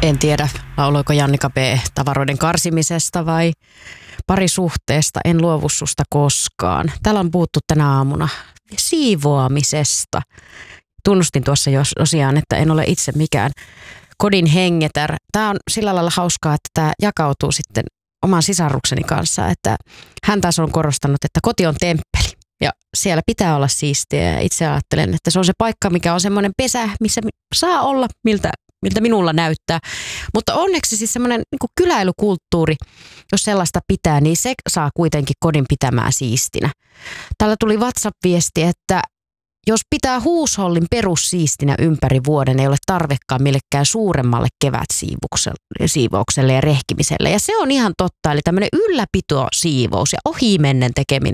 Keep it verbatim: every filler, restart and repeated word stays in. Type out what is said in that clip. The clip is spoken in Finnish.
En tiedä, lauloiko Jannika B. tavaroiden karsimisesta vai parisuhteesta. En luovu susta koskaan. Täällä on puhuttu tänä aamuna siivoamisesta. Tunnustin tuossa jo tosiaan, että en ole itse mikään kodin hengetär. Tämä on sillä lailla hauskaa, että tämä jakautuu sitten oman sisarukseni kanssa, että hän taas on korostanut, että koti on temppeli ja siellä pitää olla siistiä. Ja itse ajattelen, että se on se paikka, mikä on semmoinen pesä, missä saa olla, miltä, miltä minulla näyttää. Mutta onneksi siis semmoinen niin kuin kyläilykulttuuri, jos sellaista pitää, niin se saa kuitenkin kodin pitämään siistinä. Täällä tuli WhatsApp-viesti, että jos pitää huushollin perussiistinä ympäri vuoden, ei ole tarvekaan millekään suuremmalle kevätsiivoukselle ja rehkimiselle. Ja se on ihan totta, eli tämmöinen ylläpito, siivous ja ohimennen tekeminen